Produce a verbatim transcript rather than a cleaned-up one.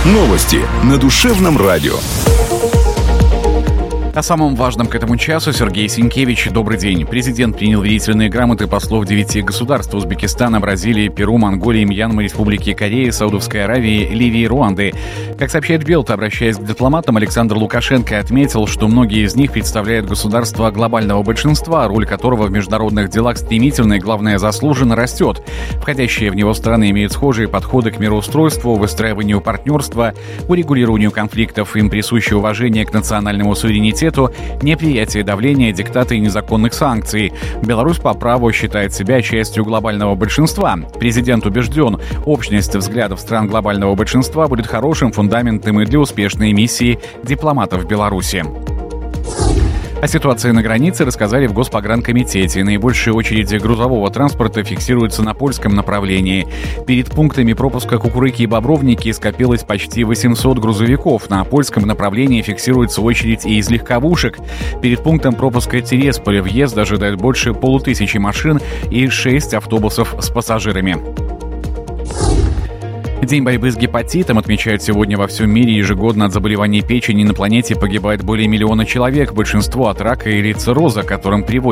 Новости на Душевном радио. О самом важном к этому часу Сергей Сенкевич. Добрый день. Президент принял верительные грамоты послов девяти государств: Узбекистана, Бразилии, Перу, Монголии, Мьянмы, Республики Кореи, Саудовской Аравии, Ливии и Руанды. Как сообщает Белта, обращаясь к дипломатам, Александр Лукашенко отметил, что многие из них представляют государства глобального большинства, роль которого в международных делах стремительно и, главное, заслуженно растет. Входящие в него страны имеют схожие подходы к мироустройству, выстраиванию партнерства, урегулированию конфликтов, им присуще уважение к национальному суверенитету, неприятие давления, диктата и незаконных санкций. Беларусь по праву считает себя частью глобального большинства. Президент убежден, общность взглядов стран глобального большинства будет хорошим фундаментом и для успешной миссии дипломатов в Беларуси. О ситуации на границе рассказали в Госпогранкомитете. Наибольшая очередь грузового транспорта фиксируется на польском направлении. Перед пунктами пропуска Кукурыки и Бобровники скопилось почти восемьсот грузовиков. На польском направлении фиксируется очередь и из легковушек. Перед пунктом пропуска Тересполя въезд ожидает больше полутысячи машин и шесть автобусов с пассажирами. День борьбы с гепатитом отмечают сегодня во всем мире. Ежегодно от заболеваний печени на планете погибает более миллиона человек. Большинство от рака или цирроза, которым приводит